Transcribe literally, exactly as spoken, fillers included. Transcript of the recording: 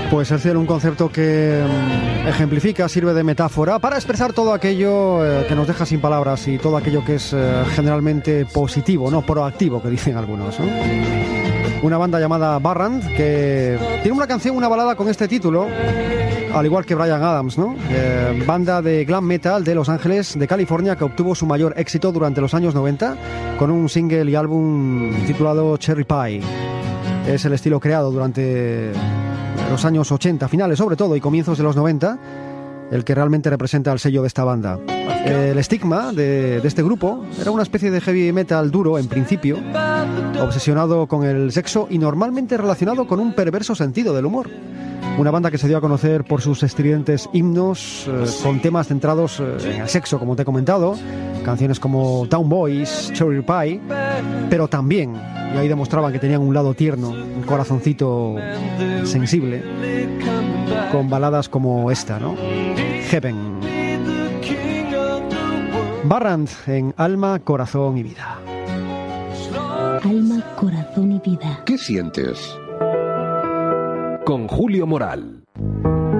Pues el cielo, un concepto que mm, ejemplifica, sirve de metáfora para expresar todo aquello eh, que nos deja sin palabras y todo aquello que es eh, generalmente positivo, no proactivo, que dicen algunos, ¿no? Una banda llamada Barrand que tiene una canción, una balada con este título, al igual que Bryan Adams, ¿no? Eh, banda de glam metal de Los Ángeles, de California, que obtuvo su mayor éxito durante los años noventa con un single y álbum titulado Cherry Pie. Es el estilo creado durante los años ochenta, finales sobre todo, y comienzos de los noventa, el que realmente representa el sello de esta banda. El estigma de, de este grupo era una especie de heavy metal duro en principio, obsesionado con el sexo y normalmente relacionado con un perverso sentido del humor. Una banda que se dio a conocer por sus estridentes himnos eh, con temas centrados eh, en el sexo, como te he comentado, canciones como Town Boys, Cherry Pie, pero también, y ahí demostraban que tenían un lado tierno, un corazoncito sensible, con baladas como esta, ¿no? Heaven. Barrand en Alma, Corazón y Vida. Alma, corazón y vida. ¿Qué sientes? Con Julio Moral.